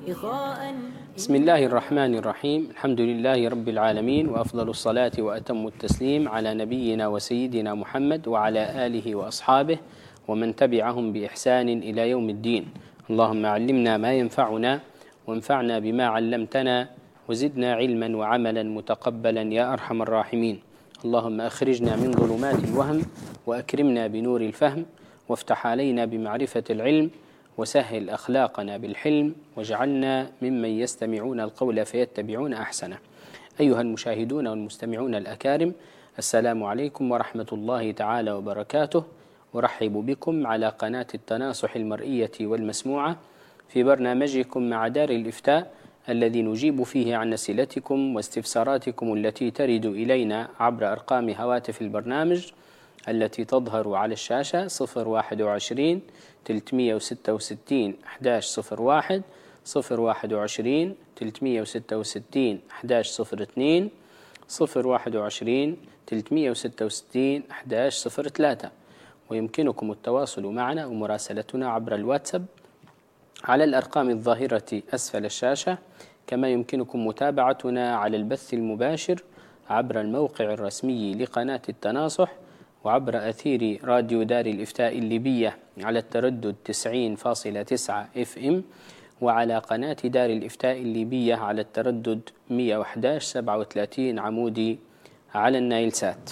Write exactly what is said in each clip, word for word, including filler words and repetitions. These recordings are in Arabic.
بسم الله الرحمن الرحيم. الحمد لله رب العالمين، وأفضل الصلاة وأتم التسليم على نبينا وسيدنا محمد وعلى آله وأصحابه ومن تبعهم بإحسان إلى يوم الدين. اللهم علمنا ما ينفعنا وانفعنا بما علمتنا وزدنا علما وعملا متقبلا يا أرحم الراحمين. اللهم أخرجنا من ظلمات الوهم وأكرمنا بنور الفهم، وافتح علينا بمعرفة العلم، وسهل أخلاقنا بالحلم، واجعلنا ممن يستمعون القول فيتبعون أحسنه. أيها المشاهدون والمستمعون الأكارم، السلام عليكم ورحمة الله تعالى وبركاته. أرحب بكم على قناة التناصح المرئية والمسموعة في برنامجكم مع دار الإفتاء، الذي نجيب فيه عن أسئلتكم واستفساراتكم التي ترد إلينا عبر أرقام هواتف البرنامج التي تظهر على الشاشة: صفر واحد وعشرين ثلاثمئة وستة وستين أحد عشر صفر واحد، صفر واحد وعشرين ثلاثمئة وستة وستين أحد عشر صفر اثنين، صفر واحد وعشرين ثلاثمئة وستة وستين أحد عشر صفر ثلاثة. ويمكنكم التواصل معنا ومراسلتنا عبر الواتساب على الأرقام الظاهرة أسفل الشاشة، كما يمكنكم متابعتنا على البث المباشر عبر الموقع الرسمي لقناة التناصح، وعبر أثير راديو دار الإفتاء الليبية على التردد تسعين فاصلة تسعة إف إم، وعلى قناة دار الإفتاء الليبية على التردد مئة وأحد عشر سبعة وثلاثين عمودي على النايل سات.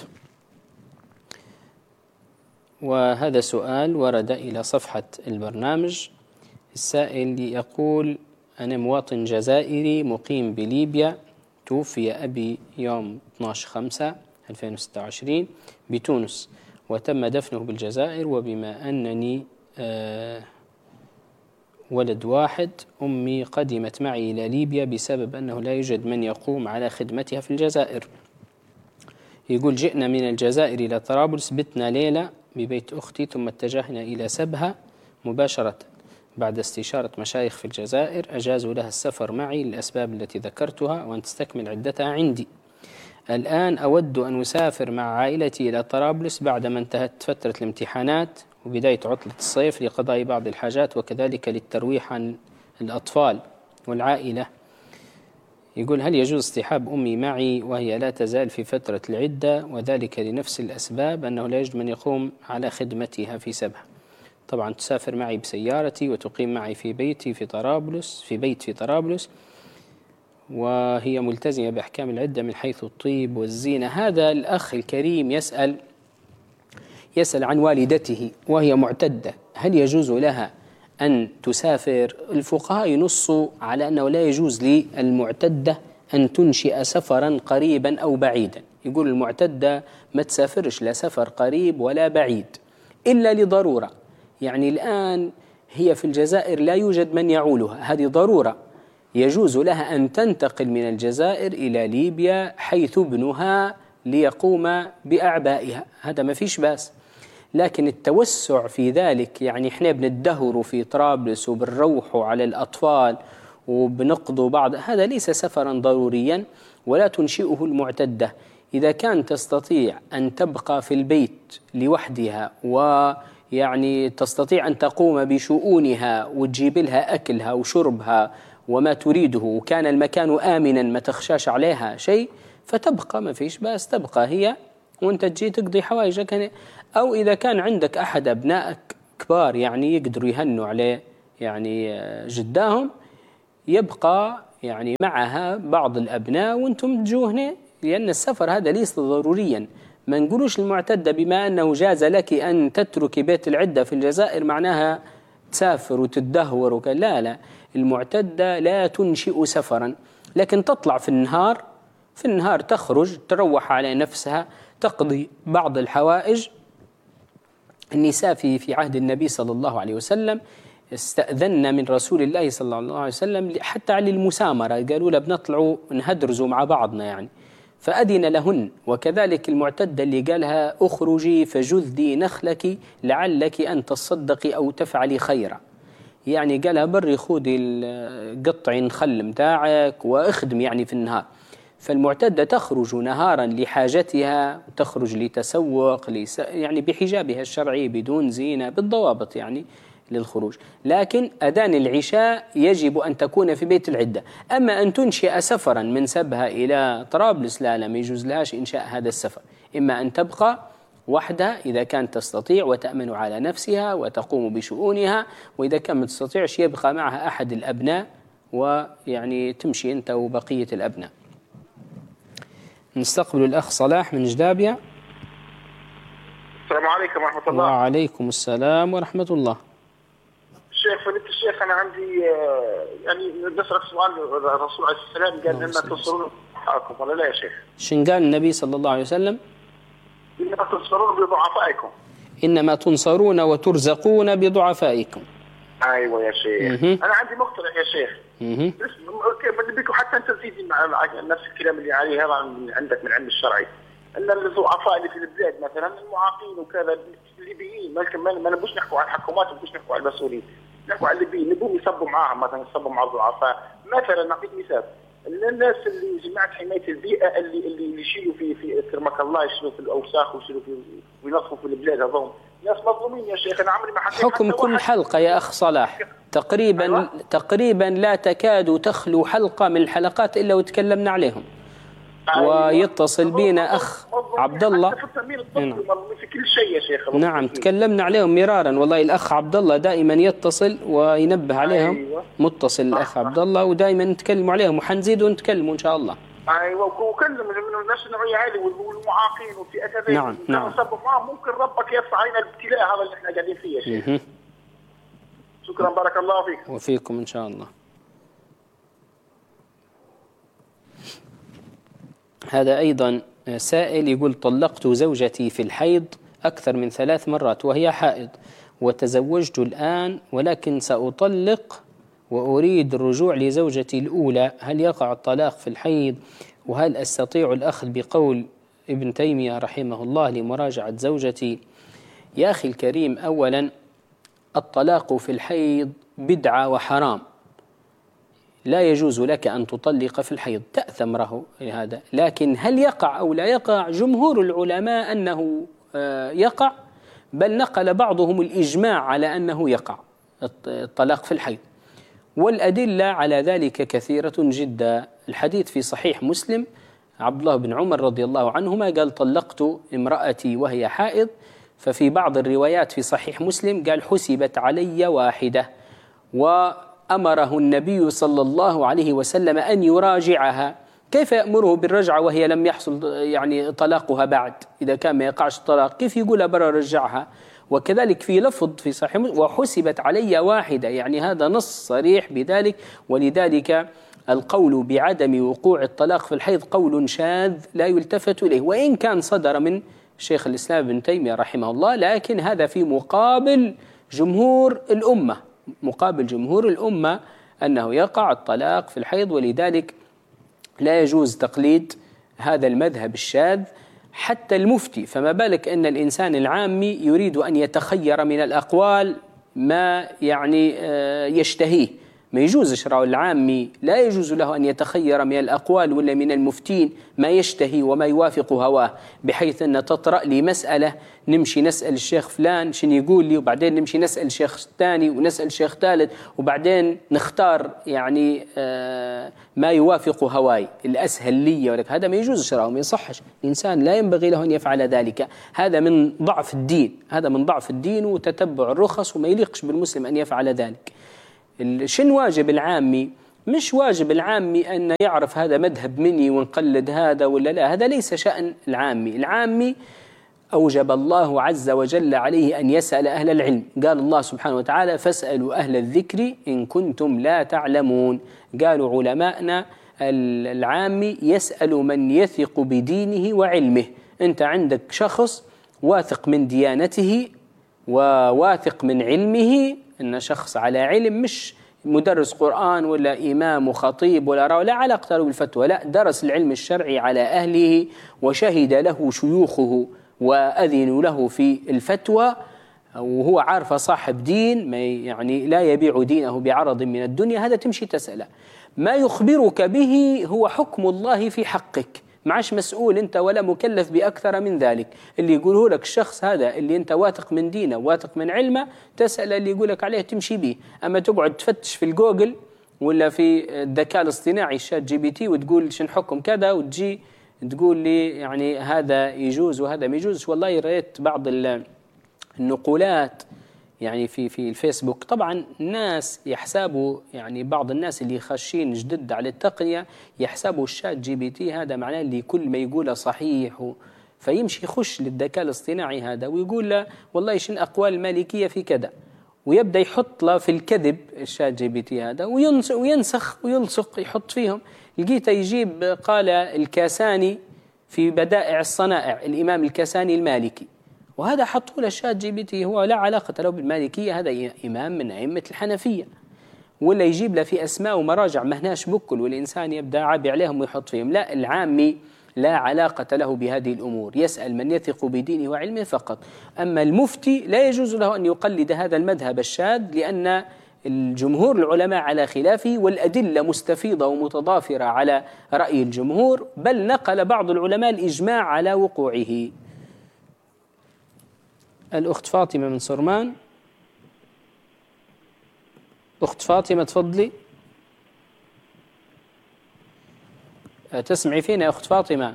وهذا سؤال ورد إلى صفحة البرنامج. السائل يقول: أنا مواطن جزائري مقيم بليبيا، توفي أبي يوم اثني عشر خمسة ألفين وستة وعشرين بتونس، وتم دفنه بالجزائر، وبما أنني آه ولد واحد، أمي قدمت معي إلى ليبيا بسبب أنه لا يوجد من يقوم على خدمتها في الجزائر. يقول: جئنا من الجزائر إلى طرابلس، بتنا ليلة ببيت أختي، ثم اتجهنا إلى سبها مباشرة. بعد استشارة مشايخ في الجزائر أجازوا لها السفر معي للأسباب التي ذكرتها وأن تستكمل عدتها عندي. الآن أود أن أسافر مع عائلتي إلى طرابلس بعدما انتهت فترة الامتحانات وبداية عطلة الصيف لقضاء بعض الحاجات، وكذلك للترويح عن الأطفال والعائلة. يقول: هل يجوز اصطحاب أمي معي وهي لا تزال في فترة العدة، وذلك لنفس الأسباب، أنه لا يوجد من يقوم على خدمتها في سبها؟ طبعا تسافر معي بسيارتي وتقيم معي في بيتي في طرابلس في بيت في طرابلس، وهي ملتزمة بأحكام العدة من حيث الطيب والزينة. هذا الأخ الكريم يسأل يسأل عن والدته وهي معتدة، هل يجوز لها أن تسافر؟ الفقهاء ينصوا على أنه لا يجوز للمعتدة أن تنشئ سفرا قريبا أو بعيدا. يقول المعتدة ما تسافرش لا سفر قريب ولا بعيد إلا لضرورة. يعني الآن هي في الجزائر لا يوجد من يعولها، هذه ضرورة، يجوز لها أن تنتقل من الجزائر إلى ليبيا حيث ابنها ليقوم بأعبائها، هذا ما فيش باس. لكن التوسع في ذلك، يعني احنا بندهروا في طرابلس وبنروحوا على الأطفال وبنقضوا بعض، هذا ليس سفرا ضروريا ولا تنشئه المعتدة. إذا كان تستطيع أن تبقى في البيت لوحدها ويعني تستطيع أن تقوم بشؤونها وتجيب لها أكلها وشربها وما تريده، وكان المكان آمنا ما تخشاش عليها شيء، فتبقى ما فيش باس، تبقى هي وانت تجي تقضي حوائجك. أو إذا كان عندك أحد أبنائك كبار يعني يقدروا يهنوا عليه يعني جداهم، يبقى يعني معها بعض الأبناء وانتم تجوا هنا، لأن السفر هذا ليس ضروريا. ما نقولوش المعتدة بما أنه جاز لك أن تترك بيت العدة في الجزائر معناها تسافر وتدهور وك... لا لا، المعتدة لا تنشئ سفرا، لكن تطلع في النهار في النهار تخرج تروح على نفسها، تقضي بعض الحوائج. النساء في في عهد النبي صلى الله عليه وسلم استأذن من رسول الله صلى الله عليه وسلم حتى على المسامرة، قالوا له بنطلعوا نهدرزوا مع بعضنا يعني، فأذن لهن. وكذلك المعتدة اللي قالها أخرجي فجذي نخلك لعلك أن تصدقي أو تفعلي خيرا، يعني قالها بري خودي قطعي نخل متاعك واخدم يعني في النهار. فالمعتدة تخرج نهارا لحاجتها، تخرج لتسوق لس... يعني بحجابها الشرعي بدون زينة بالضوابط يعني للخروج. لكن أذان العشاء يجب أن تكون في بيت العدة. أما أن تنشئ سفرا من سبها إلى طرابلس لا لا ما يجوز لهاش إنشاء هذا السفر. إما أن تبقى وحدها إذا كانت تستطيع وتأمن على نفسها وتقوم بشؤونها، وإذا كانت ما تستطيعش يبقى معها أحد الأبناء ويعني تمشي أنت وبقية الأبناء. نستقبل الأخ صلاح من جدابية. السلام عليكم ورحمة الله. وعليكم السلام ورحمة الله. الشيخ فضيلة الشيخ، أنا عندي يعني نسألك سؤال. الرسول عليه السلام قال لنا تنصرون ضعفائكم ولا لا يا شيخ؟ شن قال النبي صلى الله عليه وسلم؟ إنما تنصرون بضعفائكم. إنما تنصرون وترزقون بضعفائكم. أيوة يا شيخ. مه. أنا عندي مقترح يا شيخ. اها. بدي بيكم حتى أنت تزيد مع نفس الكلام اللي عليه هذا من عندك من علم الشرعي. ان الضعفاء اللي في البلاد مثلا المعاقين وكذا الليبيين ما نبوش نحكوا على الحكومات ونبوش نحكوا على المسؤولين، نحكوا على الليبيين نبوهم يصبوا معاهم مثلا يصبوا مع الضعفاء. مثلا نعطيك مثال، الناس اللي جماعه حمايه البيئه اللي اللي يشيلوا في في كرمك الله يشيلوا في الاوساخ ويشيلوا في وينظفوا في البلاد هذول ناس مظلومين يا شيخ. انا عمري ما حكيت حكم كل حلقه يا اخ صلاح تقريبا. أيوة. تقريبا لا تكاد تخلو حلقه من الحلقات الا وتكلمنا عليهم. أيوة. ويتصل بينا أخ عبد الله. نعم. في كل شيء يا شيخ. نعم تكلمنا عليهم مرارا والله. الأخ عبد الله دائما يتصل وينبه عليهم. أيوة. متصل الأخ عبد الله ودائما نتكلم عليهم وحنزيد ونتكلم إن شاء الله. أيوة وكلم من الناس النوعية هذه والمعاقين والفئات هذه. نعم نعم. ممكن ربك يرفع علينا الابتلاء هذا اللي احنا قاعدين فيه يا شيخ. شكرا بارك الله فيك. وفيكم إن شاء الله. هذا أيضا سائل يقول طلقت زوجتي في الحيض أكثر من ثلاث مرات وهي حائض، وتزوجت الآن ولكن سأطلق وأريد الرجوع لزوجتي الأولى، هل يقع الطلاق في الحيض؟ وهل أستطيع الأخذ بقول ابن تيمية رحمه الله لمراجعة زوجتي؟ يا أخي الكريم، أولا الطلاق في الحيض بدعة وحرام، لا يجوز لك أن تطلق في الحيض، تأثم له هذا. لكن هل يقع أو لا يقع؟ جمهور العلماء أنه يقع، بل نقل بعضهم الإجماع على أنه يقع الطلاق في الحيض، والأدلة على ذلك كثيرة جدا. الحديث في صحيح مسلم، عبد الله بن عمر رضي الله عنهما قال طلقت امرأتي وهي حائض، ففي بعض الروايات في صحيح مسلم قال حسبت علي واحدة، وأمره النبي صلى الله عليه وسلم أن يراجعها. كيف يأمره بالرجعة وهي لم يحصل يعني طلاقها بعد؟ إذا كان ما يقعش الطلاق كيف يقول برا رجعها؟ وكذلك في لفظ في صحيح مسلم وحسبت علي واحدة، يعني هذا نص صريح بذلك. ولذلك القول بعدم وقوع الطلاق في الحيض قول شاذ لا يلتفت إليه، وإن كان صدر من شيخ الإسلام ابن تيمية رحمه الله، لكن هذا في مقابل جمهور الأمة، مقابل جمهور الأمة أنه يقع الطلاق في الحيض. ولذلك لا يجوز تقليد هذا المذهب الشاذ حتى المفتي، فما بالك أن الإنسان العامي يريد أن يتخير من الأقوال ما يعني يشتهيه. ما يجوز شرع العامي، لا يجوز له أن يتخير من الأقوال ولا من المفتين ما يشتهي وما يوافق هواه، بحيث أن تطرأ لي مسألة نمشي نسأل الشيخ فلان شنو يقول لي، وبعدين نمشي نسأل الشيخ الثاني ونسأل الشيخ ثالث، وبعدين نختار يعني آه ما يوافق هواي الأسهل لي. ولك هذا ما يجوز شرعه، ما يصحش. الإنسان لا ينبغي له أن يفعل ذلك، هذا من ضعف الدين، هذا من ضعف الدين وتتبع الرخص، وما يليقش بالمسلم أن يفعل ذلك. شن واجب العامي؟ مش واجب العامي أن يعرف هذا مذهب مني ونقلد هذا ولا لا، هذا ليس شأن العامي. العامي أوجب الله عز وجل عليه أن يسأل أهل العلم، قال الله سبحانه وتعالى فاسألوا أهل الذكر إن كنتم لا تعلمون. قالوا علماءنا العامي يسأل من يثق بدينه وعلمه. أنت عندك شخص واثق من ديانته وواثق من علمه، إن شخص على علم، مش مدرس قرآن ولا إمام وخطيب ولا لا علاقة له بالفتوى، لا، درس العلم الشرعي على أهله وشهد له شيوخه وأذنوا له في الفتوى، وهو عارف صاحب دين، ما يعني لا يبيع دينه بعرض من الدنيا، هذا تمشي تسأله. ما يخبرك به هو حكم الله في حقك، معش مسؤول أنت ولا مكلف بأكثر من ذلك. اللي يقوله لك الشخص هذا اللي أنت واثق من دينه واثق من علمه تسأل اللي يقولك عليه تمشي به. أما تقعد تفتش في الجوجل ولا في الذكاء الاصطناعي الشات جي بي تي وتقول شن حكم كذا وتجي تقول لي يعني هذا يجوز وهذا ما يجوز. والله رأيت بعض النقولات يعني في في الفيسبوك. طبعا الناس يحسبوا يعني بعض الناس اللي خاشين جدد على التقنية يحسبوا الشات جي بي تي هذا معناه اللي كل ما يقوله صحيح، فيمشي يخش للذكاء الاصطناعي هذا ويقول له والله شن أقوال المالكية في كذا، ويبدأ يحط له في الكذب الشات جي بي تي هذا وينسخ ويلصق يحط فيهم. لقيته يجيب قال الكاساني في بدائع الصنائع الإمام الكاساني المالكي، وهذا حطوا له الشات جي بي تي هو لا علاقة له بالمالكية، هذا إمام من أئمة الحنفية. ولا يجيب له في أسماء ومراجع مهناش بكل والإنسان يبدأ عابي عليهم ويحط فيهم. لا، العامي لا علاقة له بهذه الأمور، يسأل من يثق بدينه وعلمه فقط. أما المفتي لا يجوز له أن يقلد هذا المذهب الشاذ لأن الجمهور العلماء على خلافه والأدلة مستفيضة ومتضافرة على رأي الجمهور، بل نقل بعض العلماء الإجماع على وقوعه. الأخت فاطمة من سرمان. أخت فاطمة تفضلي. تسمعي فينا يا أخت فاطمة؟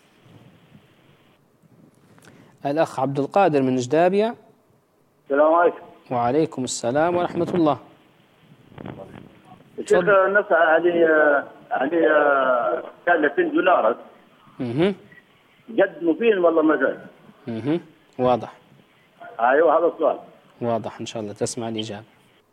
الأخ عبد القادر من جدابية. السلام عليكم. وعليكم السلام ورحمة الله. الشيخ نسأل علي علي ثلاثين دولار. اها. جد مفيد والله ما زال. اها. واضح. ايوه هذا السؤال. واضح إن شاء الله تسمع الإجابة.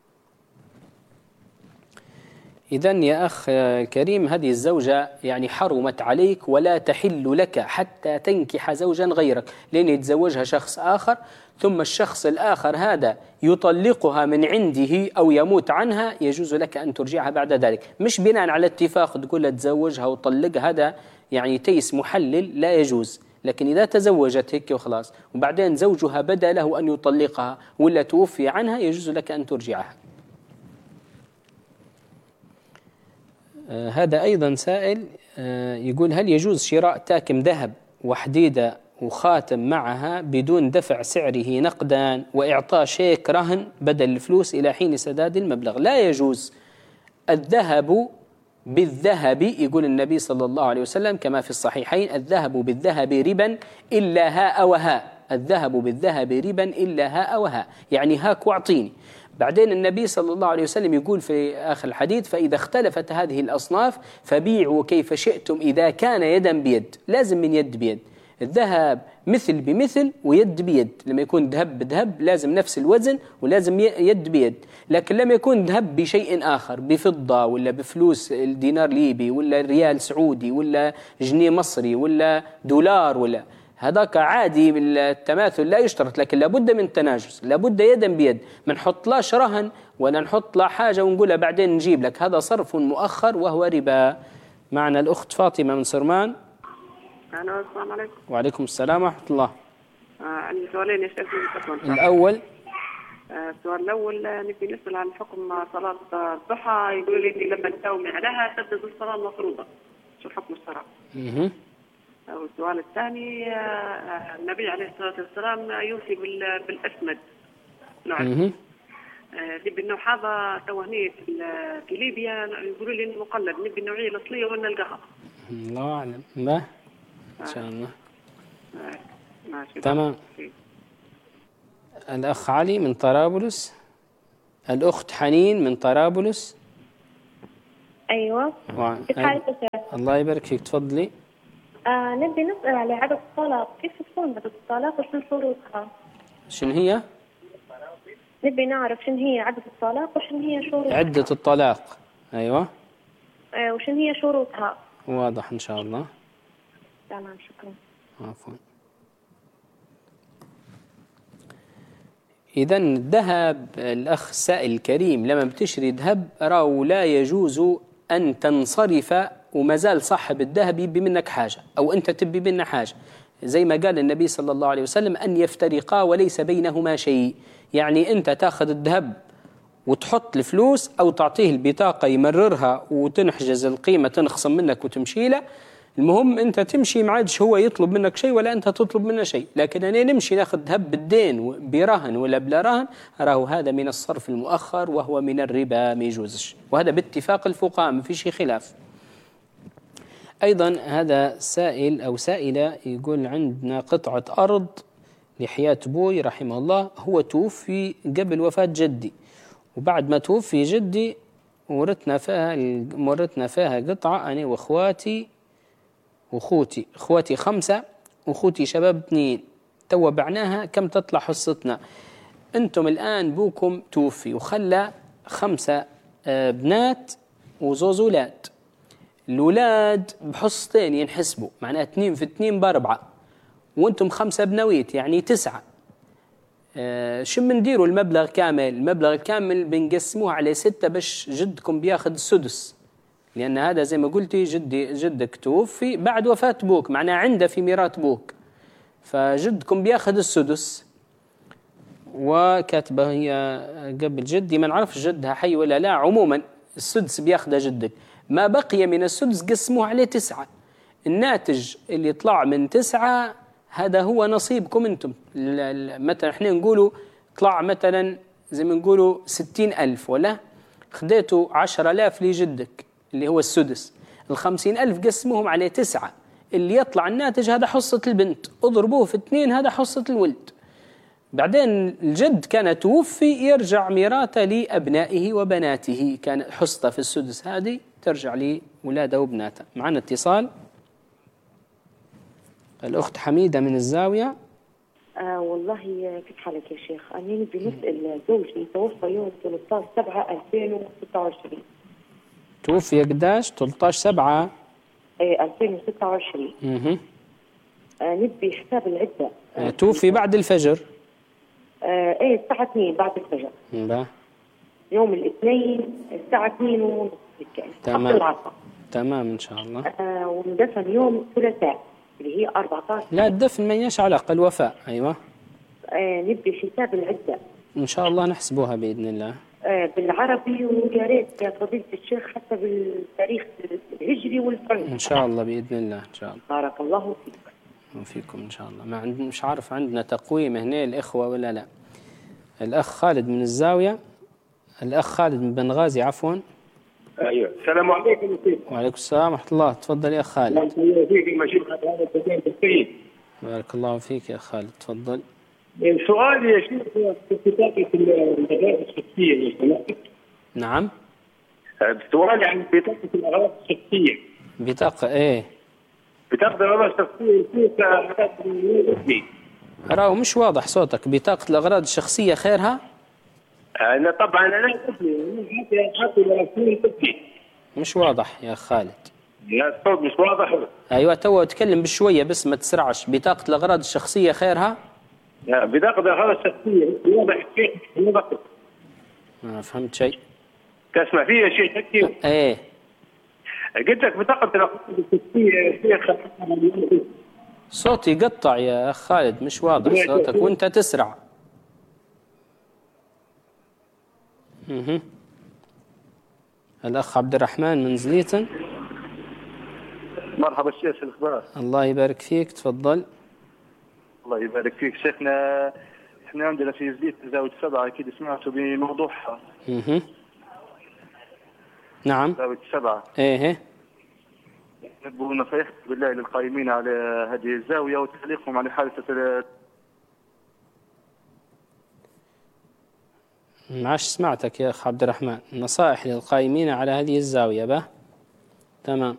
إذن يا أخ كريم هذه الزوجة يعني حرمت عليك ولا تحل لك حتى تنكح زوجا غيرك، لأن يتزوجها شخص آخر ثم الشخص الآخر هذا يطلقها من عنده أو يموت عنها، يجوز لك أن ترجعها بعد ذلك، مش بناء على اتفاق تقول له تزوجها وطلقها، هذا يعني تيس محلل لا يجوز. لكن إذا تزوجت هيك وخلاص وبعدين زوجها بدا له أن يطلقها ولا توفي عنها يجوز لك أن ترجعها. آه هذا أيضا سائل آه يقول هل يجوز شراء تاكم ذهب وحديدة وخاتم معها بدون دفع سعره نقدا وإعطاء شيك رهن بدل الفلوس إلى حين سداد المبلغ؟ لا يجوز. الذهب بالذهب يقول النبي صلى الله عليه وسلم كما في الصحيحين الذهب بالذهب ربا إلا هاء وهاء، الذهب بالذهب ربا إلا هاء وهاء، يعني هاك واعطيني. بعدين النبي صلى الله عليه وسلم يقول في آخر الحديث فإذا اختلفت هذه الأصناف فبيعوا كيف شئتم إذا كان يدا بيد، لازم من يد بيد. الذهب مثل بمثل ويد بيد، لما يكون ذهب بذهب لازم نفس الوزن ولازم يد بيد. لكن لما يكون ذهب بشيء آخر بفضة ولا بفلوس الدينار ليبي ولا ريال سعودي ولا جنيه مصري ولا دولار ولا هذاك عادي بالتماثل لا يشترط، لكن لابد من تناجز، لابد يدا بيد، ما نحطلاش رهن ولا نحط لا حاجة ونقولها بعدين نجيب لك، هذا صرف مؤخر وهو ربا. معنا الأخت فاطمة من سرمان. السلام عليكم. وعليكم السلام ورحمة الله. آه عندي سؤالين يا شيخ. الأول آه السؤال الأول نبي نسأل عن حكم صلاة الضحى، يقول لي لما تداومي عليها تبدأ الصلاة المفروضة، شو حكم الصلاة؟ اها. والسؤال الثاني آه النبي عليه الصلاة والسلام يوصي بالأسمد نوع. اها. نبي النوع هذا توهنية في ليبيا يقولوا لي إنه مقلد، نبي النوعية الأصلية وين نلقاها؟ الله أعلم. ما إن شاء الله. ماشي. تمام. الأخ علي من طرابلس. الأخت حنين من طرابلس. أيوة. و... كيف حالك يا شيخ؟ الله يبارك فيك، تفضلي. آه نبي نسأل على عدد الطلاق، كيف تكون عدد الطلاق وشنو شروطها؟ شنو هي؟ نبي نعرف شنو هي عدد الطلاق وشنو هي شروطها. عدة الطلاق. أيوة. آه وشنو هي شروطها؟ واضح إن شاء الله. تمام شكرا. عفوا. إذا الذهب الأخ السائل الكريم لما بتشري ذهب راو لا يجوز أن تنصرف وما زال صاحب الذهب يبي منك حاجة أو أنت تبي منه حاجة، زي ما قال النبي صلى الله عليه وسلم أن يفترقا وليس بينهما شيء. يعني أنت تأخذ الذهب وتحط الفلوس أو تعطيه البطاقة يمررها وتنحجز القيمة تنخصم منك وتمشي له، المهم أنت تمشي، ما عادش هو يطلب منك شيء ولا أنت تطلب منه شيء، لكن أنا نمشي ناخذ هب الدين برهن ولا بلا رهن، راهو هذا من الصرف المؤخر وهو من الربا، ما يجوزش، وهذا باتفاق الفقهاء ما فيش خلاف. أيضا هذا سائل أو سائلة يقول عندنا قطعة أرض لحياة بوي رحمه الله، هو توفي قبل وفاة جدي، وبعد ما توفي جدي ورثنا فيها ورثنا فيها قطعة أنا وأخواتي وأخوتي أخواتي خمسة وأخوتي شباب اثنين، تو بعناها، كم تطلع حصتنا؟ أنتم الآن بوكم توفي وخلى خمسة بنات وزوز أولاد، الأولاد بحصتين ينحسبوا، معناها اثنين في اثنين بأربعة، وأنتم خمسة بنويت يعني تسعة. آه شو بنديروا المبلغ كامل؟ المبلغ الكامل بنقسموه على ستة باش جدكم بياخذ السدس، لأن هذا زي ما قلتي جدي جدك توفي بعد وفاة بوك، معناه عنده في ميراث بوك، فجدكم بياخذ السدس. وكاتبه هي قبل جدي، ما نعرفش جدها حي ولا لا، عموما السدس بياخذه جدك، ما بقي من السدس قسموه عليه تسعة، الناتج اللي يطلع من تسعة هذا هو نصيبكم أنتم. مثلا احنا نقولوا طلع مثلا زي ما نقولوا ستين ألف، ولا خديتوا عشر آلاف لجدك اللي هو السدس، الخمسين ألف قسموهم عليه تسعة، اللي يطلع الناتج هذا حصة البنت، اضربوه في اثنين هذا حصة الولد. بعدين الجد كان توفي يرجع ميراثه لأبنائه وبناته، كان حصته في السدس هذه ترجع لولاده وبناته. معنا اتصال، الأخت حميدة من الزاوية. آه والله كيف حالك يا شيخ؟ أنا نبي نسأل زوجي توفى يوم ثلاثة عشر سبعة ألفين وستة وعشرين. توفي قداش؟ ثلاثة عشر سبعة ايه ألفين وستة وعشرين. اها آه نبي حساب العدة. آه توفي بعد الفجر. آه ايه الساعة اثنين بعد الفجر. با. يوم الاثنين الساعة اثنين ونص كان. تمام. تمام إن شاء الله. آه وندفن يوم الثلاثاء اللي هي أربعة عشر. لا الدفن ما ينش علاقة، الوفاء. أيوة. آه نبي حساب العدة. إن شاء الله نحسبوها بإذن الله. آه بالعربي، ويا ريت يا فضيلة الشيخ حتى بالتاريخ الهجري والفرنسي. إن شاء الله بإذن الله إن شاء الله. بارك الله فيك. وفيكم إن شاء الله. ما عند مش عارف عندنا تقويم هنا الإخوة ولا لا. الأخ خالد من الزاوية، الأخ خالد من بنغازي عفوا. ايوه السلام عليكم. وعليكم السلام ورحمة الله. تفضل يا خالد. الله فيك المشيخ هذا التدين الطيب. بارك الله فيك يا خالد، تفضل. سؤالي يا شيخ في بطاقة الأغراض الشخصية. نعم. سؤالي عن بطاقة الأغراض الشخصية. بطاقة إيه؟ بطاقة الأغراض الشخصية كيف؟ راهو مش واضح صوتك. بطاقة الأغراض الشخصية خيرها؟ أنا طبعا أنا طفلي طفلي مش واضح يا خالد. يا الصوت مش واضح. أيوة تو اتكلم بشوية بس ما تسرعش. بطاقة الأغراض الشخصية خيرها؟ بطاقة الأغراض الشخصية واضح كيف؟ ما فهمت شيء. تسمع فيه يا شيخ كيف؟ إيه. قلت لك بطاقة الأغراض الشخصية شيخ. صوتي يقطع يا خالد، مش واضح صوتك وأنت تسرع. اها الأخ عبد الرحمن من زليتن. مرحبا الشيخ، شو الأخبار؟ الله يبارك فيك، تفضل. الله يبارك فيك شيخنا. احنا عندنا في زليتن زاوية سبعة، أكيد سمعتوا بموضوعها. اها نعم. زاوية سبعة. ايه. نبغوا نصيحة بالله للقائمين على هذه الزاوية وتعليقهم على حادثة. معاش سمعتك يا أخ عبد الرحمن. نصائح للقائمين على هذه الزاوية. به تمام.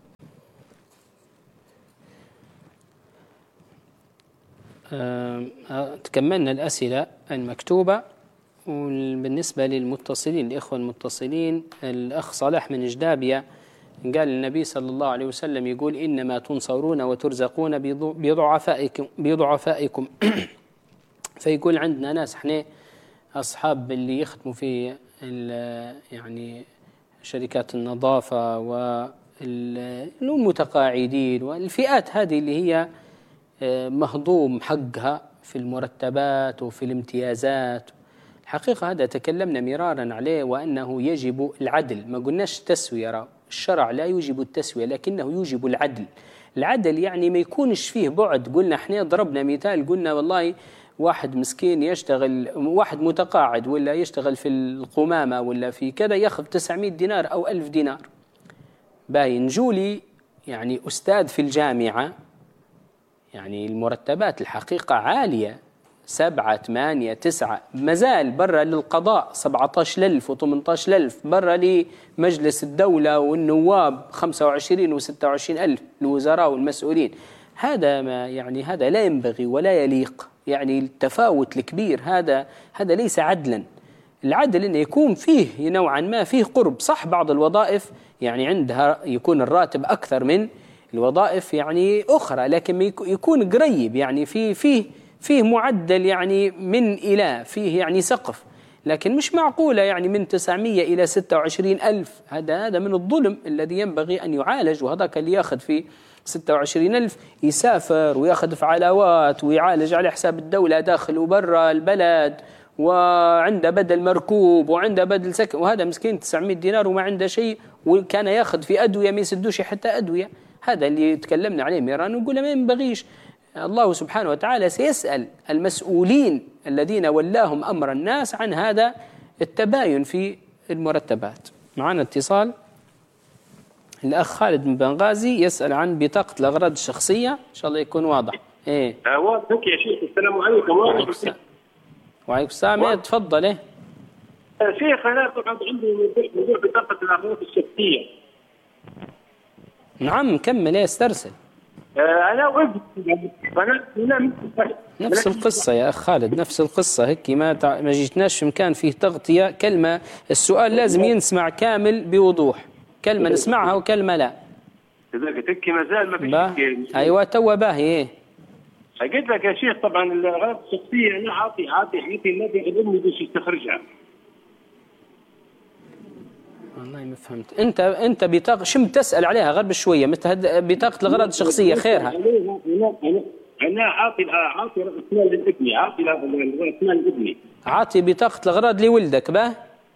أه تكملنا الأسئلة المكتوبة. وبالنسبة للمتصلين الإخوة المتصلين، الأخ صالح من جدابية قال النبي صلى الله عليه وسلم يقول إنما تنصرون وترزقون بضعفائكم بضعفائكم فيقول عندنا ناس احنا أصحاب اللي يخدموا في يعني شركات النظافة والمتقاعدين والفئات هذه اللي هي مهضوم حقها في المرتبات وفي الامتيازات. الحقيقة هذا تكلمنا مرارا عليه، وأنه يجب العدل، ما قلناش تسوية، الشرع لا يوجب التسوية لكنه يوجب العدل. العدل يعني ما يكونش فيه بعد. قلنا احنا ضربنا مثال، قلنا والله واحد مسكين يشتغل، واحد متقاعد ولا يشتغل في القمامة ولا في كذا ياخذ تسعمائة دينار أو ألف دينار. باين جولي يعني أستاذ في الجامعة، يعني المرتبات الحقيقة عالية، سبعة ثمانية تسعة، مازال برا للقضاء سبعة عشر ألف وثمانية عشر ألف، برا لمجلس الدولة والنواب خمسة وعشرين وستة وعشرين ألف، الوزراء والمسؤولين. هذا ما يعني هذا لا ينبغي ولا يليق، يعني التفاوت الكبير هذا هذا ليس عدلا. العدل إنه يكون فيه نوعا ما فيه قرب. صح بعض الوظائف يعني عندها يكون الراتب أكثر من الوظائف يعني أخرى، لكن يكون قريب، يعني فيه فيه فيه معدل يعني من إلى، فيه يعني سقف، لكن مش معقولة يعني من تسعمائة إلى ستة وعشرين ألف. هذا هذا من الظلم الذي ينبغي أن يعالج. وهذاك اللي ياخذ في ستة وعشرين ألف يسافر وياخذ في علاوات ويعالج على حساب الدولة داخل وبرا البلد، وعنده بدل مركوب وعنده بدل سكن، وهذا مسكين تسعمائة دينار وما عنده شيء، وكان ياخذ في أدوية ما يسدوش حتى أدوية. هذا اللي تكلمنا عليه ميران، ونقول ما ينبغيش. الله سبحانه وتعالى سيسأل المسؤولين الذين ولاهم أمر الناس عن هذا التباين في المرتبات. معنا اتصال، الأخ خالد من بنغازي يسأل عن بطاقة الأغراض الشخصية، إن شاء الله يكون واضح. إيه واضح يا شيخ. السلام عليكم. وعليكم السلام. وعليكم السلام. إيه تفضل. إيه شيخ أنا طبعا عندي موضوع بطاقة الأغراض الشخصية. نعم كمل. إيه استرسل. أنا وابني أنا نفس القصة يا أخ خالد، نفس القصة هيك. ما تع... ما جيتناش في مكان فيه تغطية. كلمة السؤال لازم ينسمع كامل بوضوح، كلمة نسمعها وكلمة لا. إذا تكي مازال ما فيش. أيوة توا باهي. إيه قلت لك يا شيخ طبعا الأغراض الشخصية أنا عاطي عاطي عاطي النبي الأمي باش يستخرجها. والله ما فهمت. انت انت بطاقه شم تسال عليها غير بشويه، مثل بطاقه الاغراض الشخصيه خيرها. انا انا انا عاطي عاطي راس مال لابني، عاطي راس مال لابني، عاطي بطاقه الاغراض لولدك. باه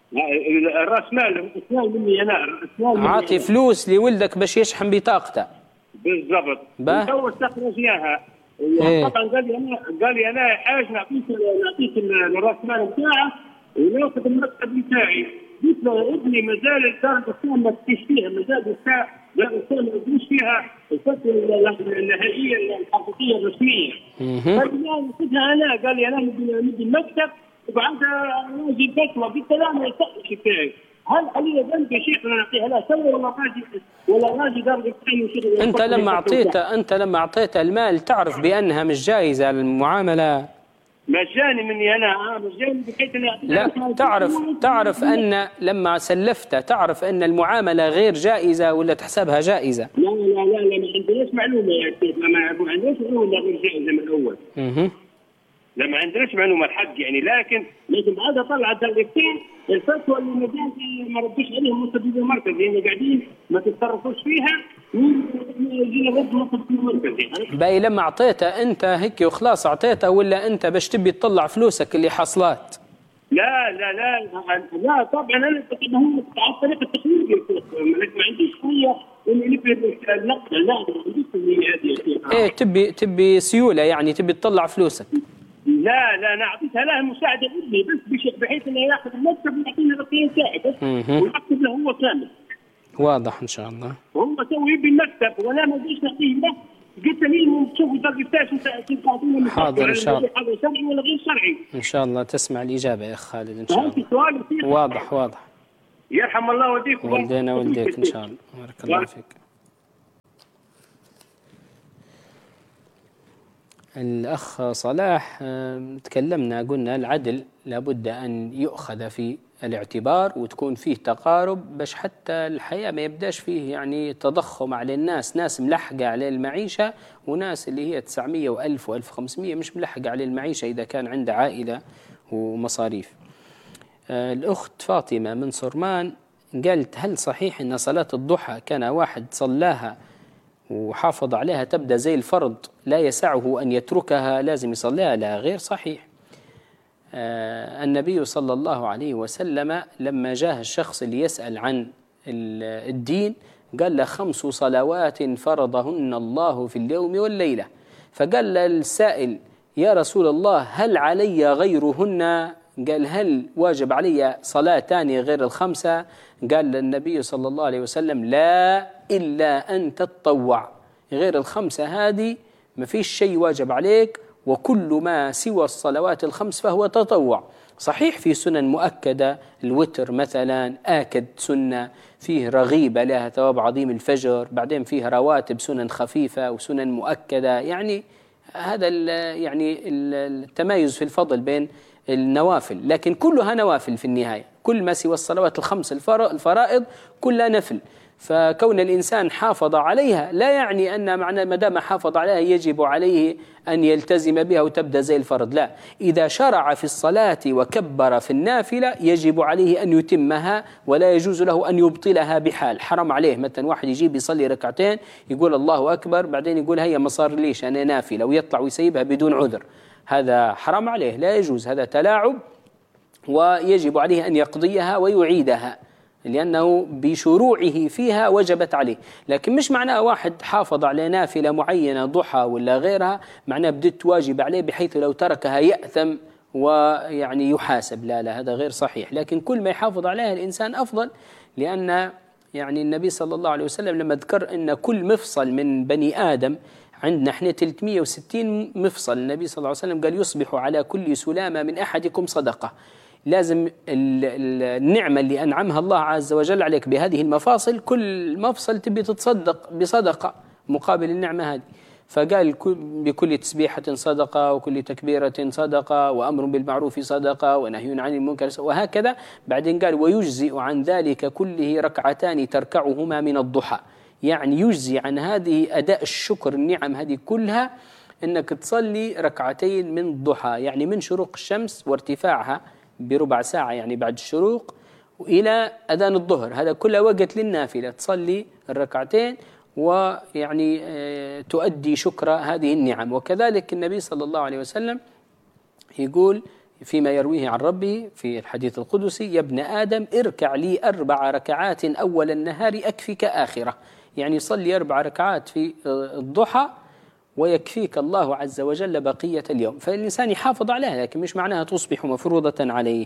راس مال راس مال مني انا، راس مال عاطي فلوس لولدك باش يشحن بطاقته. بالضبط. باه تو استخرج اياها. إيه. طبعا قال لي انا قال لي انا حاج نعطيك نعطيك الراس مال بتاعه وناخذ المرتب بتاعي. قلت له ابني مازال الدار الاسلام ما تفيش فيها، مازال الساعه دار الاسلام ما تفيش فيها الفتره النهائيه الحقيقيه الرسميه. قال لي ناخذها انا، قال لي انا نبي المكتب وبعدها نجي الفتوى. قلت له ما يصحش بتاعي. هل علي ذنب يا شيخ انا نعطيها لا سوى ولا راجي ولا راجي دار الاسلام؟ انت لما اعطيته انت لما اعطيته المال تعرف بانها مش جائزه المعامله؟ مجاني مني انا اه مجاني بحيث اني لا تعرف تعرف ان لما سلفته تعرف ان المعامله غير جائزه ولا تحسبها جائزه؟ لا لا لا لا ما عندناش معلومه يا سيدي، ما عندناش معلومه غير جائزه من الاول. اها لا ما عندناش معلومه الحق يعني، لكن لكن بعدها طلعت درجتين الفتوى اللي مازال ما ردوش عليهم مستبد المركز، لان قاعدين ما تتصرفوش فيها يجينا رد مستبد المركز. باي لما اعطيته انت هيك وخلاص اعطيته، ولا انت باش تبي تطلع فلوسك اللي حصلات؟ لا لا لا لا طبعا انا هم على طريقه التسويق ما عنديش شويه اللي في النقد. لا ما عنديش هذه. ايه تبي تبي سيوله يعني تبي تطلع فلوسك؟ لا لا انا اعطيتها له مساعده ابني بس بحيث انه ياخذ المكتب ويعطينا الرقيه تاعي بس ويكتب له هو كامل. واضح ان شاء الله. هم سووا يبي المكتب وانا ما بديش نعطيه له. قلت لي تشوفوا درجتاش انت تعطينا حاضر ان شاء الله. هذا شرعي ولا غير شرعي؟ ان شاء الله تسمع الاجابه يا اخ خالد ان شاء الله. سؤال واضح واضح. يرحم الله والديكم. والدينا والديك ان شاء الله. بارك الله فيك. الأخ صلاح تكلمنا قلنا العدل لابد أن يؤخذ في الاعتبار وتكون فيه تقارب باش حتى الحياة ما يبداش فيه يعني تضخم على الناس، ناس ملحقة على المعيشة وناس اللي هي تسعمائة وألف وألف وخمسمائة مش ملحقة على المعيشة إذا كان عنده عائلة ومصاريف. الأخت فاطمة من صرمان قالت هل صحيح أن صلاة الضحى كان واحد صلاها وحافظ عليها تبدأ زي الفرض لا يسعه أن يتركها لازم يصليها؟ لا غير صحيح. آه النبي صلى الله عليه وسلم لما جاء الشخص اللي يسأل عن الدين؟ قال له خمس صلوات فرضهن الله في اليوم والليلة. فقال له السائل يا رسول الله هل علي غيرهن؟ قال هل واجب علي صلاة تانية غير الخمسة؟ قال النبي صلى الله عليه وسلم لا إلا أن تتطوع، غير الخمسة هذه ما فيش شيء واجب عليك، وكل ما سوى الصلوات الخمس فهو تطوع. صحيح في سنن مؤكدة، الوتر مثلا آكد سنة، فيه رغيبة لها ثواب عظيم الفجر، بعدين فيه رواتب سنن خفيفة وسنن مؤكدة، يعني هذا يعني التمايز في الفضل بين النوافل، لكن كلها نوافل في النهاية، كل ما سوى الصلوات الخمس الفرائض كلها نفل. فكون الإنسان حافظ عليها لا يعني أن معنى ما دام حافظ عليها يجب عليه أن يلتزم بها وتبدأ زي الفرض، لا، إذا شرع في الصلاة وكبر في النافلة يجب عليه أن يتمها ولا يجوز له أن يبطلها بحال. حرم عليه مثلا واحد يجيب يصلي ركعتين يقول الله أكبر بعدين يقول هيا ما صار ليش أنا نافلة ويطلع ويسيبها بدون عذر، هذا حرام عليه، لا يجوز، هذا تلاعب، ويجب عليه أن يقضيها ويعيدها لأنه بشروعه فيها وجبت عليه. لكن مش معناه واحد حافظ على نافلة معينة ضحى ولا غيرها معناه بدت واجب عليه بحيث لو تركها يأثم ويعني يحاسب، لا لا هذا غير صحيح. لكن كل ما يحافظ عليها الإنسان أفضل، لأن يعني النبي صلى الله عليه وسلم لما ذكر أن كل مفصل من بني آدم، عندنا احنا ثلاثمئة وستين مفصل، النبي صلى الله عليه وسلم قال يصبح على كل سلامة من أحدكم صدقة. لازم النعمة اللي أنعمها الله عز وجل عليك بهذه المفاصل كل مفصل تبي تتصدق بصدقة مقابل النعمة هذه. فقال بكل تسبيحة صدقة وكل تكبيرة صدقة وأمر بالمعروف صدقة ونهي عن المنكر وهكذا. بعدين قال ويجزئ عن ذلك كله ركعتان تركعهما من الضحى، يعني يجزي عن هذه أداء الشكر النعم هذه كلها أنك تصلي ركعتين من الضحى، يعني من شروق الشمس وارتفاعها بربع ساعة يعني بعد الشروق وإلى أذان الظهر، هذا كله وقت للنافلة، تصلي الركعتين ويعني تؤدي شكر هذه النعم. وكذلك النبي صلى الله عليه وسلم يقول فيما يرويه عن ربه في الحديث القدسي يا ابن آدم اركع لي أربع ركعات أول النهار أكفك آخرة، يعني صلي أربع ركعات في الضحى ويكفيك الله عز وجل بقية اليوم. فالإنسان يحافظ عليها، لكن مش معناها تصبح مفروضة عليه.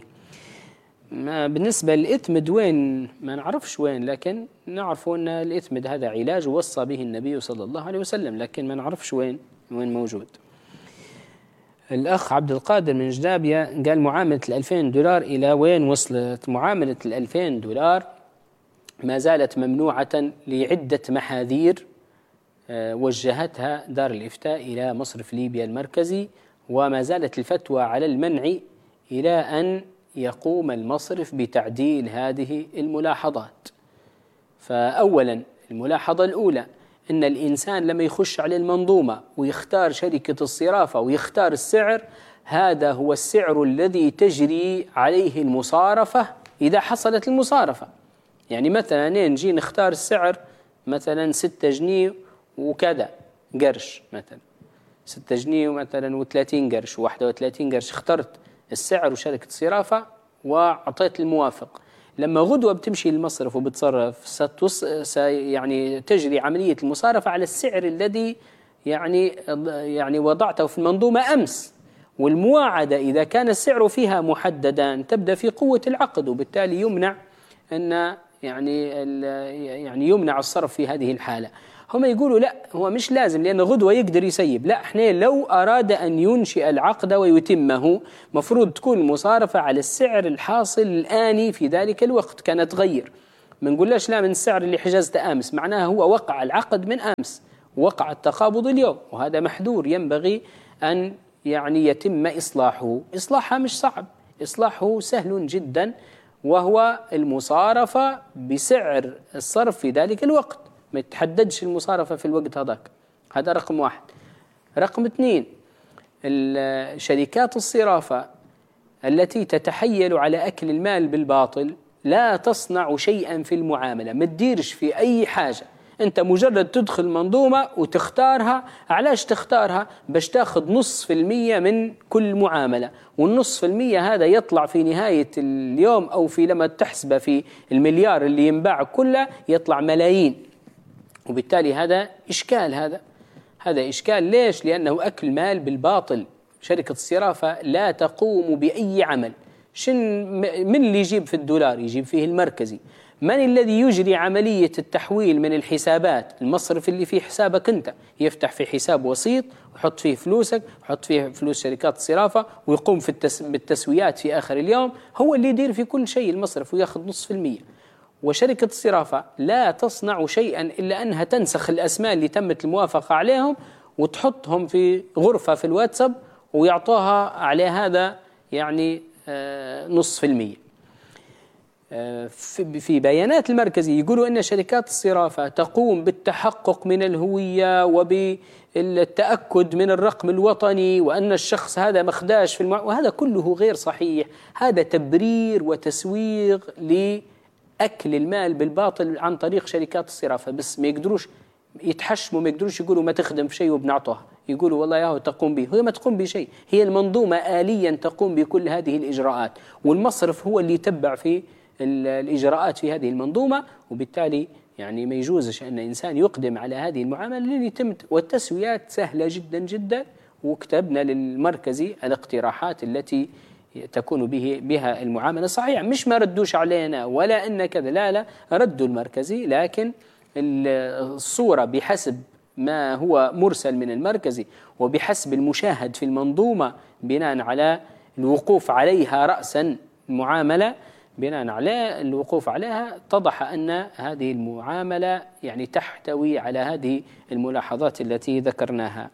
ما بالنسبة للإثمد وين ما نعرفش وين، لكن نعرف أن الإثمد هذا علاج وصى به النبي صلى الله عليه وسلم، لكن ما نعرفش وين وين موجود. الأخ عبد القادر من جدابية قال معاملة الألفين دولار إلى وين وصلت؟ معاملة الألفين دولار ما زالت ممنوعة لعدة محاذير وجهتها دار الإفتاء إلى مصرف ليبيا المركزي، وما زالت الفتوى على المنع إلى أن يقوم المصرف بتعديل هذه الملاحظات. فأولا الملاحظة الأولى أن الإنسان لما يخش على المنظومة ويختار شركة الصرافة ويختار السعر، هذا هو السعر الذي تجري عليه المصارفة إذا حصلت المصارفة. يعني مثلا نجي نختار السعر مثلا ستة جنيه وكذا قرش، مثلا ستة جنيه ومثلا وثلاثين قرش وواحدة وثلاثين قرش، اخترت السعر وشركة الصرافة وأعطيت الموافق. لما غدوة بتمشي المصرف وبتصرف ستوص... يعني تجري عملية المصارفة على السعر الذي يعني يعني وضعته في المنظومة أمس، والمواعدة إذا كان السعر فيها محددا تبدأ في قوة العقد، وبالتالي يمنع أن يعني يعني يمنع الصرف في هذه الحالة. هم يقولوا لا هو مش لازم لأن غدوة يقدر يسيب، لا احنا لو أراد أن ينشئ العقد ويتمه مفروض تكون المصارفة على السعر الحاصل الآني في ذلك الوقت، كانت تغير ما نقولش لا من السعر اللي حجزته أمس، معناها هو وقع العقد من أمس، وقع التقابض اليوم، وهذا محذور ينبغي أن يعني يتم إصلاحه. إصلاحها مش صعب، إصلاحه سهل جدا، وهو المصارفة بسعر الصرف في ذلك الوقت، ما تحددش المصارفة في الوقت هذاك. هذا رقم واحد. رقم اثنين، شركات الصرافة التي تتحيل على أكل المال بالباطل لا تصنع شيئا في المعاملة، ما تديرش في أي حاجة، أنت مجرد تدخل منظومة وتختارها. علاش تختارها؟ باش تاخذ نص في المية من كل معاملة، والنص في المية هذا يطلع في نهاية اليوم أو في لما تحسبه في المليار اللي ينباع كله يطلع ملايين. وبالتالي هذا إشكال، هذا هذا إشكال. ليش؟ لأنه أكل مال بالباطل. شركة الصرافة لا تقوم بأي عمل. شن من اللي يجيب في الدولار؟ يجيب فيه المركزي. من الذي يجري عملية التحويل من الحسابات؟ المصرف اللي في حسابك أنت، يفتح في حساب وسيط ويحط فيه فلوسك، ويحط فيه فلوس شركات الصرافة، ويقوم في التس... بالتسويات في آخر اليوم. هو اللي يدير في كل شيء المصرف، ويأخذ نصف المية. وشركة الصرافة لا تصنع شيئا إلا أنها تنسخ الأسماء اللي تمت الموافقة عليهم وتحطهم في غرفة في الواتساب ويعطوها على هذا يعني آه نصف المية. في بيانات المركزي يقولوا أن شركات الصرافة تقوم بالتحقق من الهوية وبالتأكد من الرقم الوطني، وأن الشخص هذا مخداش في المع... وهذا كله غير صحيح. هذا تبرير وتسويغ لأكل المال بالباطل عن طريق شركات الصرافة. بس ما يقدروش يتحشموا، ما يقدروش يقولوا ما تخدم في شيء وبنعطوها، يقولوا والله ياهو تقوم به. هي ما تقوم بشيء، هي المنظومة آليا تقوم بكل هذه الإجراءات، والمصرف هو اللي يتبع في الإجراءات في هذه المنظومة. وبالتالي يعني ما يجوزش أن إنسان يقدم على هذه المعاملة اللي يتم. والتسويات سهلة جدا جدا، وكتبنا للمركزي الاقتراحات التي تكون به بها المعاملة. صحيح مش ما ردوش علينا ولا إن كذا، لا لا ردوا المركزي، لكن الصورة بحسب ما هو مرسل من المركزي وبحسب المشاهد في المنظومة بناء على الوقوف عليها رأسا المعاملة، بناء على الوقوف عليها اتضح أن هذه المعاملة يعني تحتوي على هذه الملاحظات التي ذكرناها.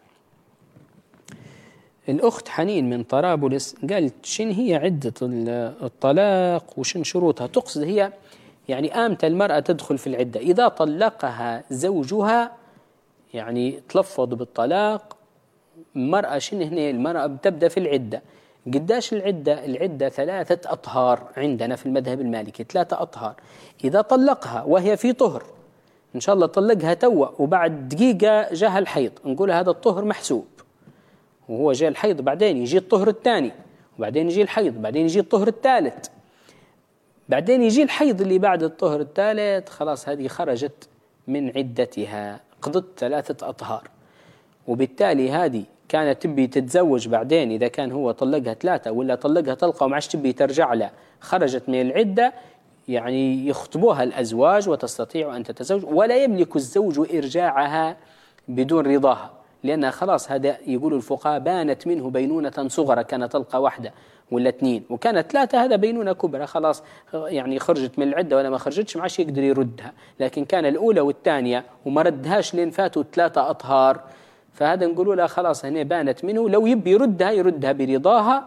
الأخت حنين من طرابلس قالت شن هي عدة الطلاق وشن شروطها؟ تقصد هي يعني آمتى المرأة تدخل في العدة؟ إذا طلقها زوجها يعني تلفظ بالطلاق، المرأة شن هنا؟ المرأة بتبدأ في العدة. قداش العدة؟ العدة ثلاثة أطهار عندنا في المذهب المالكي، ثلاثة أطهار. إذا طلقها وهي في طهر، إن شاء الله طلقها توا وبعد دقيقة جاها الحيض، نقول هذا الطهر محسوب، وهو جاء الحيض بعدين يجي الطهر الثاني، وبعدين يجي الحيض، بعدين يجي الطهر الثالث، بعدين يجي الحيض اللي بعد الطهر الثالث، خلاص هذه خرجت من عدتها، قضت ثلاثة أطهار. وبالتالي هذه كانت تبي تتزوج بعدين، إذا كان هو طلقها ثلاثة ولا طلقها طلقة ومعش تبي ترجع له، خرجت من العدة، يعني يخطبوها الأزواج وتستطيع أن تتزوج، ولا يملك الزوج إرجاعها بدون رضاها، لأنها خلاص هذا يقولوا الفقهاء بانت منه بينونة صغرى، كانت طلقة واحدة ولا اثنين، وكانت ثلاثة هذا بينونة كبرى، خلاص يعني خرجت من العدة ولا ما خرجتش معش يقدر يردها. لكن كان الأولى والثانية وما ردهاش لين فاتوا ثلاثة أطهار، فهذا نقولوا له خلاص هنا بانت منه، لو يبي يردها يردها برضاها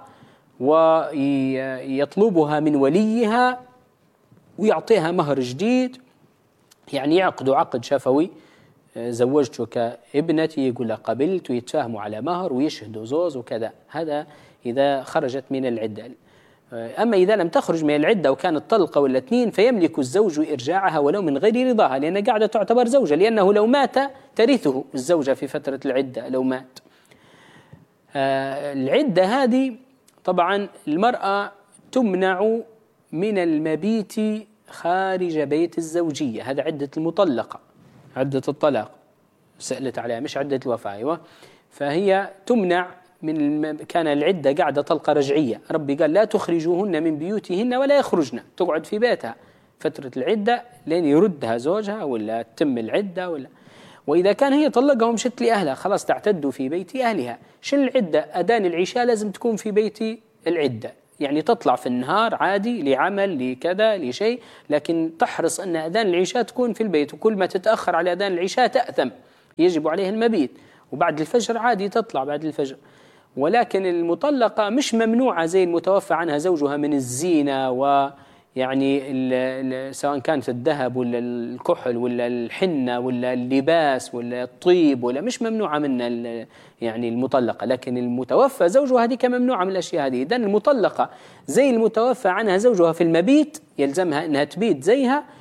ويطلبها من وليها ويعطيها مهر جديد، يعني يعقدوا عقد شفوي، زوجتك ابنتي، يقول له قبلت، ويتفاهموا على مهر ويشهدوا زوز وكذا. هذا إذا خرجت من العدة. أما إذا لم تخرج من العدة وكانت طلقة ولا اثنين، فيملك الزوج إرجاعها ولو من غير رضاها، لأنها قاعدة تعتبر زوجة، لأنه لو مات ترثه الزوجة في فترة العدة لو مات. آه العدة هذه طبعا المرأة تمنع من المبيت خارج بيت الزوجية، هذا عدة المطلقة، عدة الطلاق سألت عليها مش عدة الوفاة. أيوة، فهي تمنع من الم... كان العدة قاعدة طلقة رجعية، ربي قال لا تخرجوهن من بيوتهن ولا يخرجن، تقعد في بيتها فترة العدة لين يردها زوجها ولا تتم العدة ولا. وإذا كان هي طلقها ومشت لأهلها خلاص تعتد في بيت أهلها. شن العدة؟ أذان العشاء لازم تكون في بيت العدة، يعني تطلع في النهار عادي لعمل لكذا لشيء، لكن تحرص أن أذان العشاء تكون في البيت، وكل ما تتأخر على أذان العشاء تأثم، يجب عليه المبيت. وبعد الفجر عادي تطلع بعد الفجر. ولكن المطلقة مش ممنوعة زي المتوفى عنها زوجها من الزينة، ويعني سواء كانت الذهب ولا الكحل ولا الحنة ولا اللباس ولا الطيب، ولا مش ممنوعة من يعني المطلقة. لكن المتوفى زوجها هذه كممنوعة من الأشياء هذه. إذن المطلقة زي المتوفى عنها زوجها في المبيت، يلزمها أنها تبيت زيها،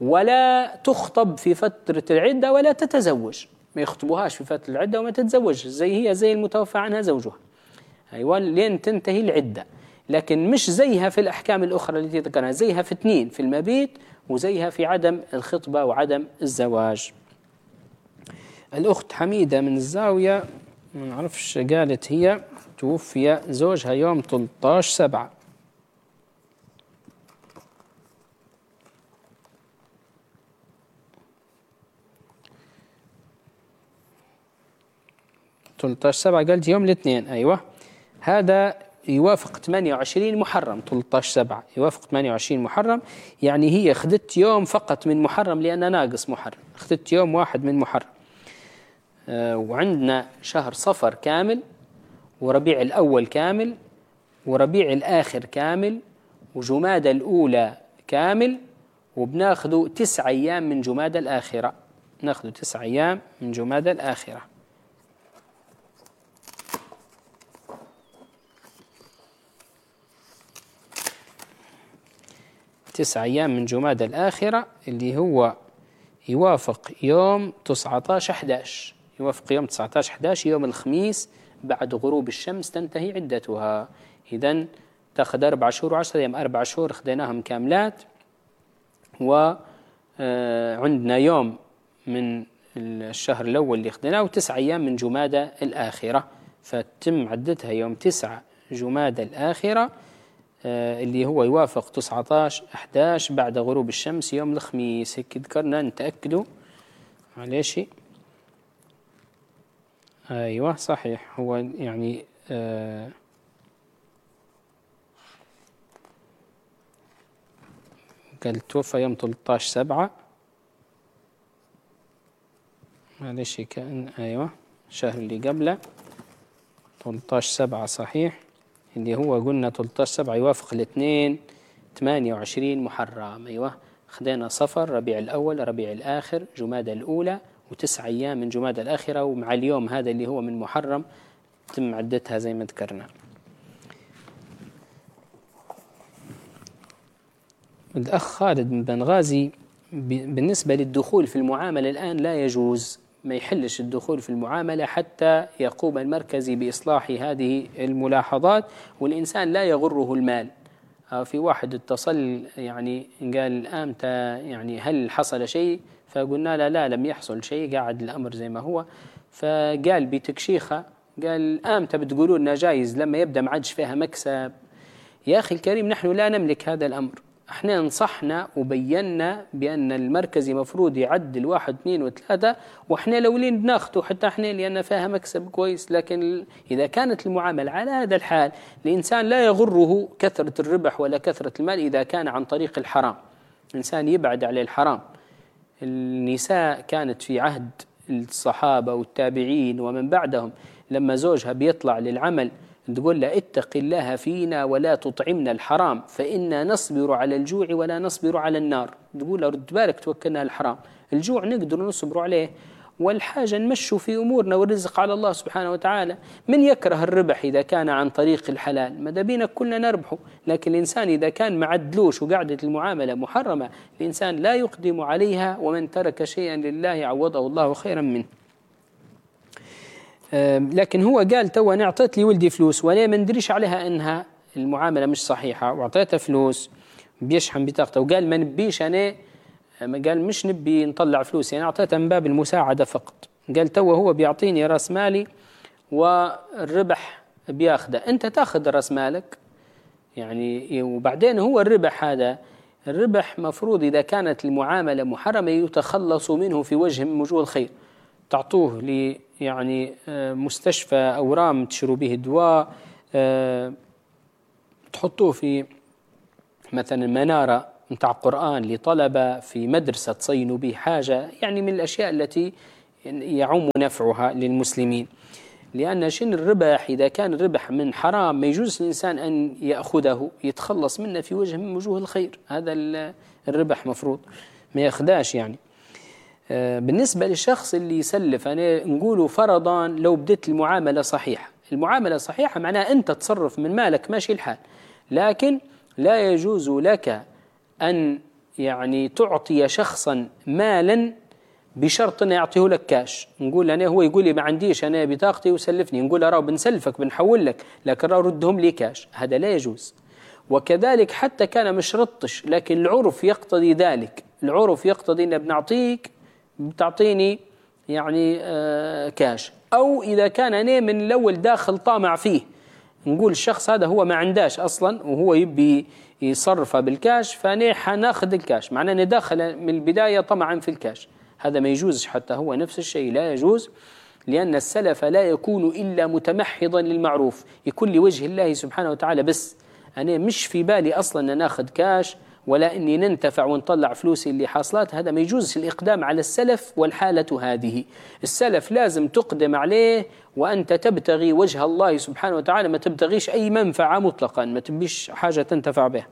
ولا تخطب في فترة العدة ولا تتزوج، ما يخطبوهاش في فترة العدة وما تتزوج، زي هي زي المتوفى عنها زوجها، أيوة، لين تنتهي العدة. لكن مش زيها في الأحكام الأخرى التي ذكرها، زيها في اثنين، في المبيت وزيها في عدم الخطبة وعدم الزواج. الأخت حميدة من الزاوية ما نعرفش، قالت هي توفي زوجها يوم ثلاثة عشر سبعة، ثلاثة عشر سبعة قالت يوم الاثنين، أيوة، هذا يوافق ثمانية وعشرين محرم، ثلاثة عشر سبعة يوافق ثمانية وعشرين محرم، يعني هي خدت يوم فقط من محرم لأنه ناقص محرم، خدت يوم واحد من محرم. آه وعندنا شهر صفر كامل، وربيع الأول كامل، وربيع الآخر كامل، وجمادى الأولى كامل، وبناخذوا تسع أيام من جمادى الآخرة، ناخذوا تسع أيام من جمادى الآخرة. تسع أيام من جمادى الآخرة اللي هو يوافق يوم تسعة عشر أحد عشر، يوافق يوم تسعة عشر أحد عشر يوم الخميس بعد غروب الشمس تنتهي عدتها. إذن تأخذ أربع شهور وعشرة أيام، أربع شهور خديناهم كاملات، وعندنا يوم من الشهر الأول اللي خديناه وتسع أيام من جمادى الآخرة، فتم عدتها يوم تسعة جمادى الآخرة اللي هو يوافق تسعة عشر أحد عشر بعد غروب الشمس يوم الخميس. هيك ذكرنا نتأكدوا معليش. أيوة صحيح، هو يعني آه قال توفى يوم ثلاثة عشر سبعة، معليش كأن أيوة الشهر اللي قبله ثلاثة عشر سبعة صحيح، اللي هو قلنا ثلاثة عشر سبعة يوافق الاثنين ثمانية وعشرين محرم. أيوة خدينا صفر، ربيع الأول، ربيع الآخر، جمادى الأولى، وتسع أيام من جمادى الآخرة، ومع اليوم هذا اللي هو من محرم تم عدتها زي ما ذكرنا. الأخ خالد بن بنغازي بالنسبة للدخول في المعاملة الآن لا يجوز، ما يحلش الدخول في المعاملة حتى يقوم المركزي بإصلاح هذه الملاحظات، والإنسان لا يغره المال. في واحد اتصل يعني قال أمتى يعني هل حصل شيء؟ فقلنا لا لا لم يحصل شيء، قاعد الأمر زي ما هو. فقال بتكشيخة قال أمتى بتقولون لنا جايز لما يبدأ ما عادش فيها مكسب؟ يا أخي الكريم نحن لا نملك هذا الأمر، احنا نصحنا وبينا بأن المركزي مفروض يعدل واحد اثنين وثلاثة، واحنا لولين بناخده حتى احنا لأن فيها مكسب كويس. لكن إذا كانت المعاملة على هذا الحال الإنسان لا يغره كثرة الربح ولا كثرة المال إذا كان عن طريق الحرام، الإنسان يبعد على الحرام. النساء كانت في عهد الصحابة والتابعين ومن بعدهم لما زوجها بيطلع للعمل تقول له اتق الله فينا ولا تطعمنا الحرام فإنا نصبر على الجوع ولا نصبر على النار. تقول له رد بالك توكلنا الحرام، الجوع نقدر نصبر عليه، والحاجة نمشوا في أمورنا والرزق على الله سبحانه وتعالى. من يكره الربح إذا كان عن طريق الحلال؟ ماذا بينا كلنا نربحه. لكن الإنسان إذا كان معدلوش وقعدة المعاملة محرمة الإنسان لا يقدم عليها، ومن ترك شيئا لله عوضه الله خيرا منه. لكن هو قال تو أنا أعطيت لي ولدي فلوس وأنا ما ندريش عليها أنها المعاملة مش صحيحة، وأعطيته فلوس بيشحن بطاقته، وقال ما نبيش أنا، قال مش نبي نطلع فلوس، يعني أعطيته من باب المساعدة فقط. قال تو هو بيعطيني رأس مالي والربح بياخده، أنت تأخذ رأس مالك يعني، وبعدين هو الربح هذا الربح مفروض إذا كانت المعاملة محرمة يتخلص منه في وجه من وجوه الخير، تعطوه لي يعني مستشفى أورام تشروا به دواء، تحطوه في مثلا منارة متاع قرآن لطلبة، في مدرسة تصينوا به حاجة، يعني من الأشياء التي يعم نفعها للمسلمين. لأن شن الربح إذا كان الربح من حرام ما يجوز الإنسان أن يأخذه يتخلص منه في وجه من وجوه الخير، هذا الربح مفروض ما يأخذاش. يعني بالنسبة للشخص اللي يسلف، أنا نقوله فرضا لو بدت المعاملة صحيحة، المعاملة صحيحة معناها أنت تصرف من مالك ماشي الحال، لكن لا يجوز لك أن يعني تعطي شخصا مالا بشرط أن يعطيه لك كاش، نقول أنا هو يقول لي ما عنديش أنا بطاقتي وسلفني، نقول له بنسلفك بنحول لك، لكن راهو ردهم لي كاش، هذا لا يجوز. وكذلك حتى كان مش رطش، لكن العرف يقتضي ذلك، العرف يقتضي أن بنعطيك بتعطيني يعني آه كاش. أو إذا كان أنا من الأول داخل طامع فيه، نقول الشخص هذا هو ما عنداش أصلا وهو يبي يصرفها بالكاش، فأنا حناخذ الكاش، معناه أني داخل من البداية طمعا في الكاش، هذا ما يجوزش. حتى هو نفس الشيء لا يجوز، لأن السلف لا يكون إلا متمحضا للمعروف، يكون لوجه الله سبحانه وتعالى بس. أنا مش في بالي أصلا أن ناخذ كاش ولا أني ننتفع ونطلع فلوسي اللي حاصلات، هذا ما يجوز الإقدام على السلف. والحالة هذه السلف لازم تقدم عليه وأنت تبتغي وجه الله سبحانه وتعالى، ما تبتغيش أي منفعة مطلقا، ما تبيش حاجة تنتفع بها.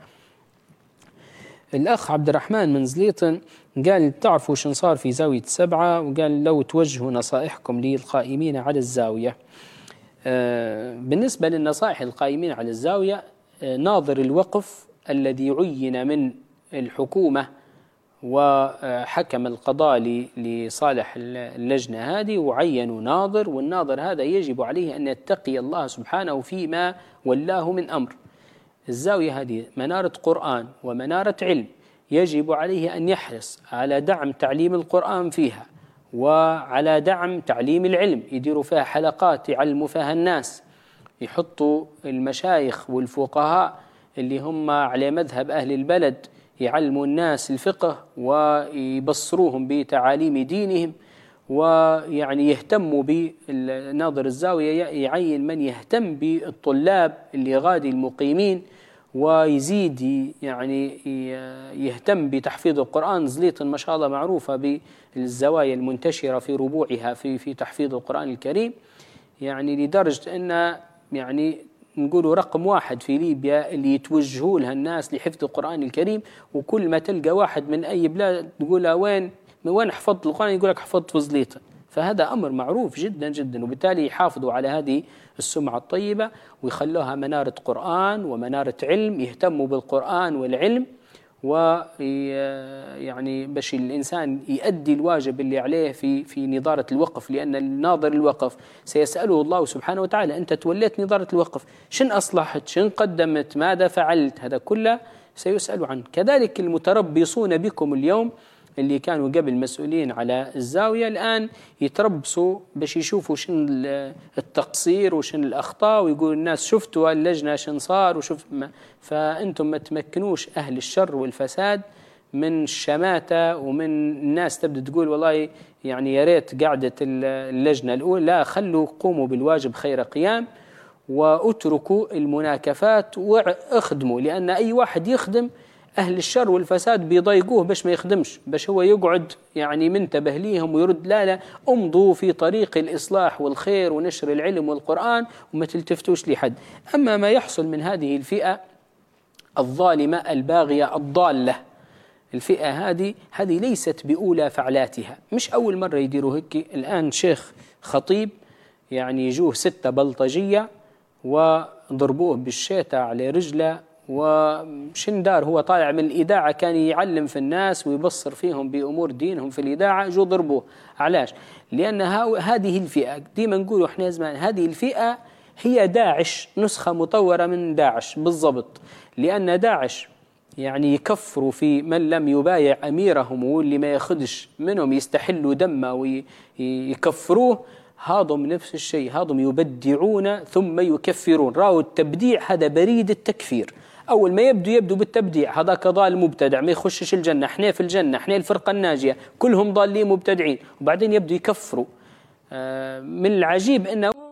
الأخ عبد الرحمن من زليطن قال تعرفوا شن صار في زاوية سبعة، وقال لو توجهوا نصائحكم للقائمين على الزاوية. آه بالنسبة للنصائح القائمين على الزاوية، آه ناظر الوقف الذي عين من الحكومة وحكم القضاء لصالح اللجنة هذه وعينوا ناظر، والناظر هذا يجب عليه أن يتقي الله سبحانه فيما ولاه من أمر. الزاوية هذه منارة قرآن ومنارة علم، يجب عليه أن يحرص على دعم تعليم القرآن فيها وعلى دعم تعليم العلم، يديروا فيها حلقات يعلموا فيها الناس، يحطوا المشايخ والفقهاء اللي هم على مذهب أهل البلد يعلموا الناس الفقه ويبصروهم بتعاليم دينهم، ويعني يهتموا بناظر الزاوية يعين من يهتم بالطلاب اللي غادي المقيمين، ويزيد يعني يهتم بتحفيظ القرآن. زليطن ما شاء الله معروفة بالزوايا المنتشرة في ربوعها في في تحفيظ القرآن الكريم، يعني لدرجة أن يعني نقولوا رقم واحد في ليبيا اللي يتوجهوا لها الناس لحفظ القرآن الكريم. وكل ما تلقى واحد من أي بلاد تقولها وين من وين حفظت القرآن، يقول لك حفظت في زليطن، فهذا أمر معروف جدا جدا. وبالتالي يحافظوا على هذه السمعة الطيبة ويخلوها منارة قرآن ومنارة علم، يهتموا بالقرآن والعلم، ويعني باش الإنسان يؤدي الواجب اللي عليه في في نظارة الوقف، لأن الناظر الوقف سيسأله الله سبحانه وتعالى أنت توليت نظارة الوقف، شن أصلحت، شن قدمت، ماذا فعلت، هذا كله سيسأل عنه. كذلك المتربصون بكم اليوم اللي كانوا قبل مسؤولين على الزاوية الآن يتربصوا باش يشوفوا شن التقصير وشن الأخطاء، ويقول الناس شفتوا اللجنة شن صار وشوف ما. فأنتم ما تمكنوش أهل الشر والفساد من الشماتة ومن الناس تبدأ تقول والله يعني يا ريت قعدة اللجنة الأولى، لا، خلوا قوموا بالواجب خير قيام واتركوا المناكفات واخدموا، لأن أي واحد يخدم أهل الشر والفساد بيضايقوه باش ما يخدمش، باش هو يقعد يعني منتبه ليهم ويرد. لا لا، امضوا في طريق الإصلاح والخير ونشر العلم والقرآن وما تلتفتوش لحد. أما ما يحصل من هذه الفئة الظالمة الباغية الضالة، الفئة هذه هذه ليست بأولى فعلاتها، مش أول مرة يديروا هيك. الآن شيخ خطيب يعني يجوه ستة بلطجية وضربوه بالشيطة على رجله، وشن دار هو طالع من الإذاعة كان يعلم في الناس ويبصر فيهم بأمور دينهم في الإذاعة، جو ضربوه. علاش؟ لأن هذه الفئة ديما نقولوا احنا زمان هذه الفئة هي داعش، نسخة مطورة من داعش بالضبط، لأن داعش يعني يكفروا في من لم يبايع أميرهم واللي ما ياخدش منهم يستحلوا دمه ويكفروه. هذم نفس الشيء، هذم يبدعون ثم يكفرون. راوا التبديع هذا بريد التكفير، أول ما يبدو يبدو بالتبديع، هذاك ضال مبتدع ما يخشش الجنة، احنا في الجنة، احنا الفرقة الناجية، كلهم ضالين مبتدعين، وبعدين يبدو يكفروا. من العجيب أنه